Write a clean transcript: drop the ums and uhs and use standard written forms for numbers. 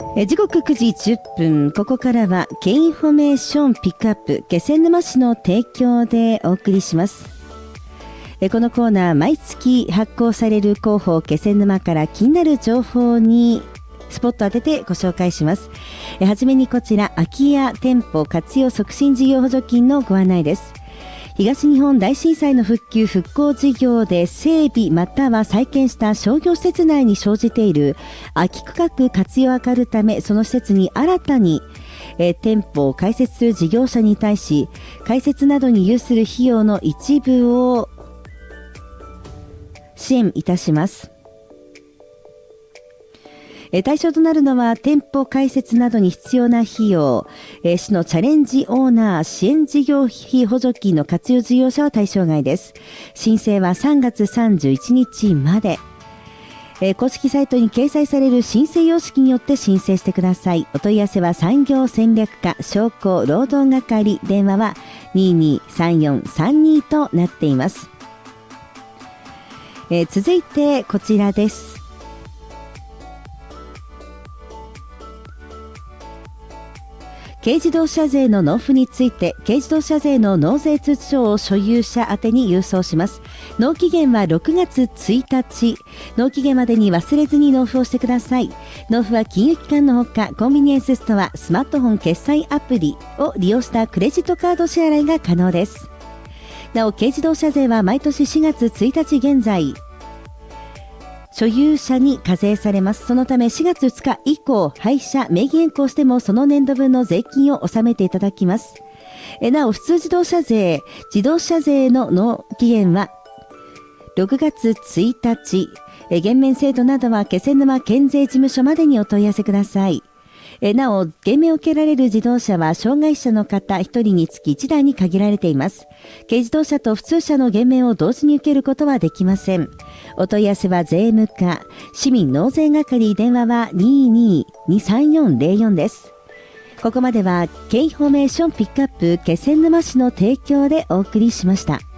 時刻9時10分、ここからはKインフォメーションピックアップ気仙沼市の提供でお送りします。このコーナー、毎月発行される広報気仙沼から気になる情報にスポット当ててご紹介します。はじめにこちら、空き家店舗活用促進事業補助金のご案内です。東日本大震災の復旧復興事業で整備または再建した商業施設内に生じている空き区画活用を図るため、その施設に新たに店舗を開設する事業者に対し、開設などに有する費用の一部を支援いたします。対象となるのは店舗開設などに必要な費用、市のチャレンジオーナー支援事業費補助金の活用事業者は対象外です。申請は3月31日まで。公式サイトに掲載される申請様式によって申請してください。お問い合わせは産業戦略課商工労働係、電話は223432となっています。続いてこちらです。軽自動車税の納付について、軽自動車税の納税通知書を所有者宛てに郵送します。納期限は6月1日。納期限までに忘れずに納付をしてください。納付は金融機関のほか、コンビニエンスストア、スマートフォン決済アプリを利用したクレジットカード支払いが可能です。なお、軽自動車税は毎年4月1日現在、所有者に課税されます。そのため4月2日以降、廃車、名義変更してもその年度分の税金を納めていただきます。なお、普通自動車税の納期限は6月1日。減免制度などは気仙沼県税事務所までにお問い合わせください。なお、減免を受けられる自動車は障害者の方1人につき1台に限られています。軽自動車と普通車の減免を同時に受けることはできません。お問い合わせは税務課、市民納税係、電話は22-23404です。ここまではKインフォメーションピックアップ気仙沼市の提供でお送りしました。